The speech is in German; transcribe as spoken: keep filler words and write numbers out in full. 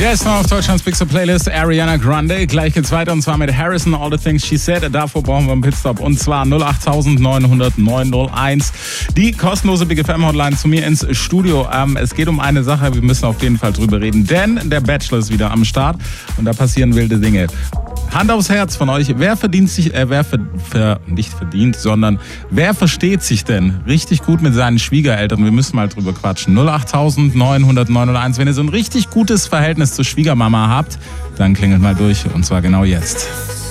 Yes, noch auf Deutschlands Bigste Playlist, Ariana Grande. Gleich geht's weiter und zwar mit Harrison, All the Things She Said. Davor brauchen wir einen Pitstop und zwar null acht neun null null neun null eins. Die kostenlose Big F M Hotline zu mir ins Studio. Ähm, es geht um eine Sache, wir müssen auf jeden Fall drüber reden, denn der Bachelor ist wieder am Start und da passieren wilde Dinge. Hand aufs Herz von euch, wer verdient sich, äh, wer ver, ver, nicht verdient, sondern wer versteht sich denn richtig gut mit seinen Schwiegereltern? Wir müssen mal drüber quatschen. null acht neun null null neun null eins, wenn ihr so ein richtig gutes Verhältnis zur Schwiegermama habt, dann klingelt mal durch und zwar genau jetzt.